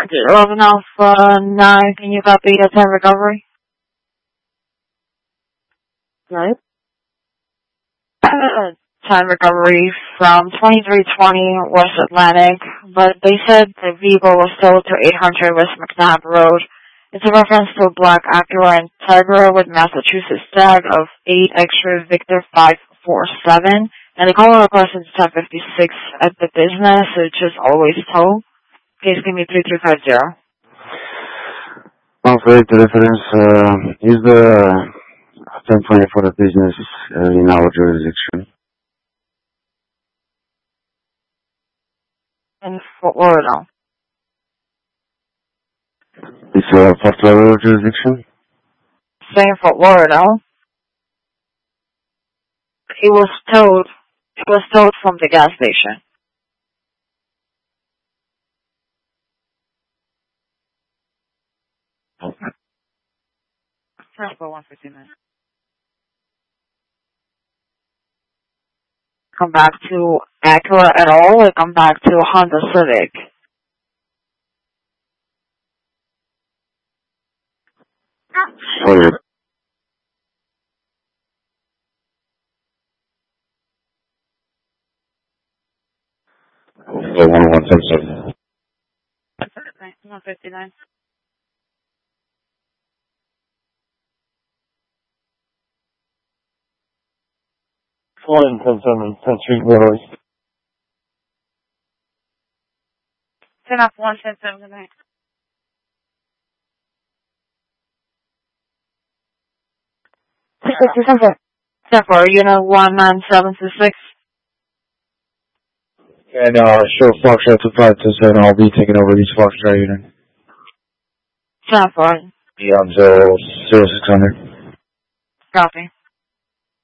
11 Alpha 9, can you copy the time recovery? Right? Time recovery from 2320 West Atlantic, but they said the vehicle was towed to 800 West McNabb Road. It's a reference to a black Acura Integra with Massachusetts tag of 8 Extra Victor 547, and the caller requested 1056 at the business, which is always tow. Please give me 3350. After the reference, is the 1020 for the business in our jurisdiction? In Fort Lauderdale. It's a Fort Lauderdale jurisdiction? Same Fort Lauderdale. It was towed from the gas station. Transfer 159. Come back to Acura at all, or come back to Honda Civic? Sorry. Okay, 1177. 159. Flying 10-7, 10-3, Rotary. 10 off 110 tonight. For unit 19726. And, show Foxtrot 2527, I'll be taking over these Foxtrot unit. 10 for. Beyond 0600. Copy.